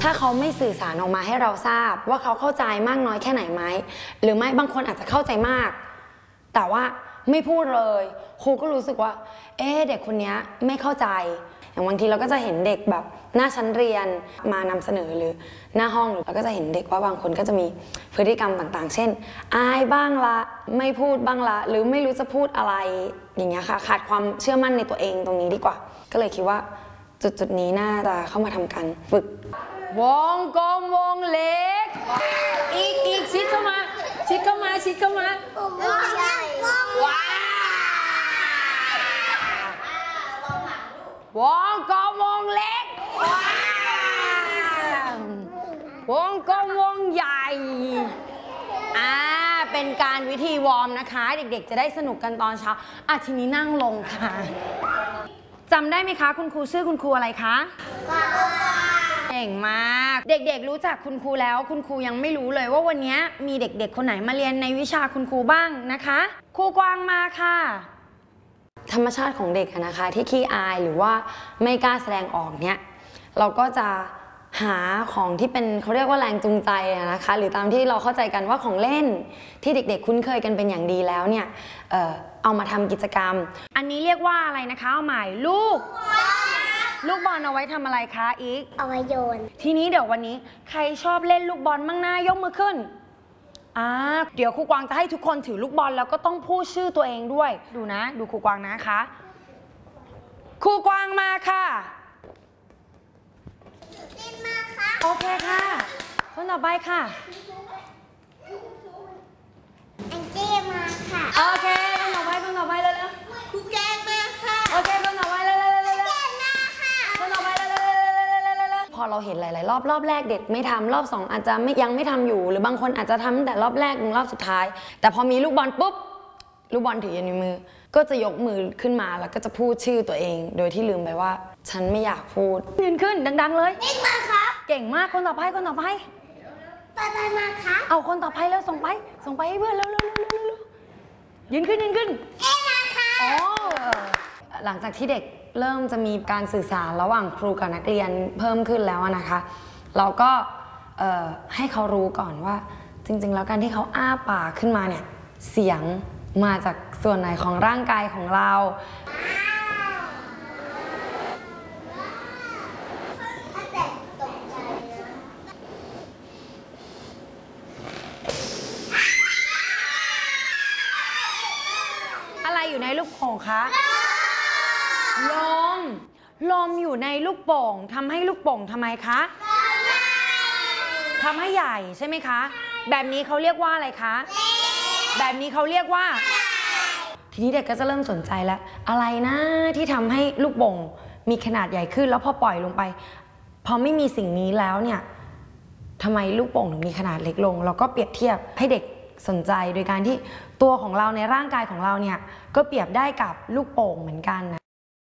ถ้าเขาไม่สื่อสารออกมาให้เราทราบว่าเขาเข้าใจมากน้อยแค่ไหนไหมหรือไม่บางคนอาจจะเข้าใจมากแต่ว่าไม่พูดเลยครูก็รู้สึกว่าเด็กคนนี้ไม่เข้าใจอย่างบางทีเราก็จะเห็นเด็กแบบหน้าชั้นเรียนมานำเสนอหรือหน้าห้องเราก็จะเห็นเด็กว่าบางคนก็จะมีพฤติกรรมต่างๆเช่นอายบ้างละไม่พูดบ้างละหรือไม่รู้จะพูดอะไรอย่างเงี้ยค่ะขาดความเชื่อมั่นในตัวเองตรงนี้ดีกว่าก็เลยคิดว่าจุดนี้น่าจะเข้ามาทำการฝึกวงกลมวงเล็กอีกชิดเข้ามาชิดเข้ามาชิดเข้ามาวงใหญ่ว้าวงกลมวงเล็กวงกลมวงใหญ่เป็นการวิธีวอร์มนะคะเด็กๆจะได้สนุกกันตอนเช้าทีนี้นั่งลงค่ะจำได้ไหมคะคุณครูชื่อคุณครูอะไรคะเก่งมากเด็กๆรู้จักคุณครูแล้วคุณครูยังไม่รู้เลยว่าวันนี้มีเด็กๆคนไหนมาเรียนในวิชาคุณครูบ้างนะคะครูกวางมาค่ะธรรมชาติของเด็กนะคะที่ขี้อายหรือว่าไม่กล้าแสดงออกเนี่ยเราก็จะหาของที่เป็นเขาเรียกว่าแรงจูงใจนะคะหรือตามที่เราเข้าใจกันว่าของเล่นที่เด็กๆคุ้นเคยกันเป็นอย่างดีแล้วเนี่ยเอามาทำกิจกรรมอันนี้เรียกว่าอะไรนะคะเอาใหม่ลูกบอลเอาไว้ทำอะไรคะอีกเอาไว้โยนทีนี้เดี๋ยววันนี้ใครชอบเล่นลูกบอลมั่งหน้ายกมือขึ้นเดี๋ยวครูกวางจะให้ทุกคนถือลูกบอลแล้วก็ต้องพูดชื่อตัวเองด้วยดูนะดูครูกวางนะคะครูกวางมาค่ะเล่นมากค่ะโอเคค่ะคนต่อไปค่ะแองจี้มาค่ะโอเคคนต่อไปเร็วครูแกงมาค่ะโอเคคนต่อไปเร็วคนต่อไปเร็วพอเราเห็นหลายๆรอบแรกเด็กไม่ทำรอบ2อาจจะยังไม่ทำอยู่หรือบางคนอาจจะทำแต่รอบแรกถึงรอบสุดท้ายแต่พอมีลูกบอลปุ๊บลูกบอลถืออยู่ในมือก็จะยกมือขึ้นมาแล้วก็จะพูดชื่อตัวเองโดยที่ลืมไปว่าฉันไม่อยากพูดยืนขึ้นดังๆเลยเล่นมาครับเก่งมากคนต่อไปไปมาครับเอาคนต่อไปแล้วส่งไปให้เพื่อนเร็วยืนขึ้นมาค่ะหลังจากที่เด็กเริ่มจะมีการสื่อสารระหว่างครูกับนักเรียนเพิ่มขึ้นแล้วนะคะเราก็ให้เขารู้ก่อนว่าจริงๆแล้วการที่เขาอ้าปากขึ้นมาเนี่ยเสียงมาจากส่วนไหนของร่างกายของเราอะไรอยู่ในลูกโป่งคะลมอยู่ในลูกโป่งทำให้ลูกโป่งทำไมคะทำให้ใหญ่ใช่ไหมคะแบบนี้เขาเรียกว่าอะไรคะแบบนี้เขาเรียกว่าทีนี้เด็กก็จะเริ่มสนใจแล้วอะไรนะที่ทำให้ลูกโป่งมีขนาดใหญ่ขึ้นแล้วพอปล่อยลงไปพอไม่มีสิ่งนี้แล้วเนี่ยทำไมลูกโป่งถึงมีขนาดเล็กลงเราก็เปรียบเทียบให้เด็กสนใจโดยการที่ตัวของเราในร่างกายของเราเนี่ยก็เปรียบได้กับลูกโป่งเหมือนกันนะ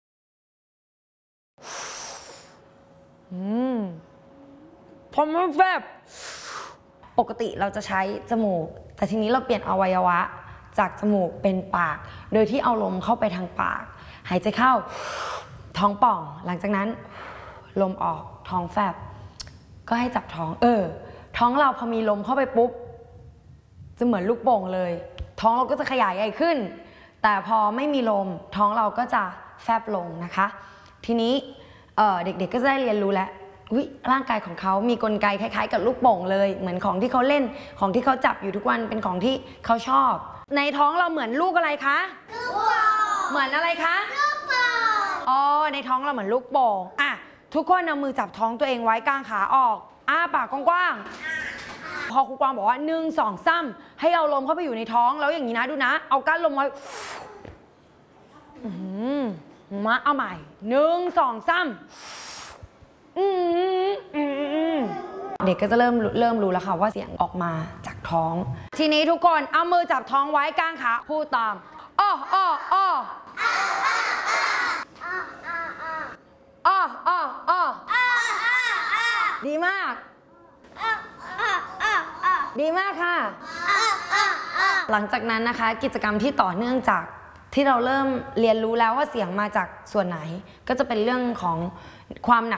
พอมันแบบปกติเราจะใช้จมูกแต่ทีนี้เราเปลี่ยนอวัยวะจากจมูกเป็นปากโดยที่เอาลมเข้าไปทางปากหายใจเข้าท้องป่องหลังจากนั้นลมออกท้องแฟบก็ให้จับท้องท้องเราพอมีลมเข้าไปปุ๊บจะเหมือนลูกโป่งเลยท้องเราก็จะขยายใหญ่ขึ้นแต่พอไม่มีลมท้องเราก็จะแฟบลงนะคะทีนี้เด็กๆก็จะได้เรียนรู้แล้วร่างกายของเขามีกลไกคล้ายๆกับลูกโป่งเลยเหมือนของที่เขาเล่นของที่เขาจับอยู่ทุกวันเป็นของที่เขาชอบในท้องเราเหมือนลูกอะไรคะลูกโป่งเหมือนอะไรคะลูกโป่งในท้องเราเหมือนลูกโป่งทุกคนเอามือจับท้องตัวเองไว้กางขาออกปากกว้างๆพอครูกวางบอกว่า1 2 3ให้เอาลมเข้าไปอยู่ในท้องแล้วอย่างนี้นะดูนะเอากั้นลมไว้มาเอาใหม่1 2 3เด็กก็จะเริ่มรู้แล้วค่ะว่าเสียงออกมาจากท้องทีนี้ทุกคนเอามือจับท้องไว้กางขาพูดตามดีมากค่ะหลังจากนั้นนะคะกิจกรรมที่ต่อเนื่องจากที่เราเริ่มเรียนรู้แล้วว่าเสียงมาจากส่วนไหนก็จะเป็นเรื่องของความหนัก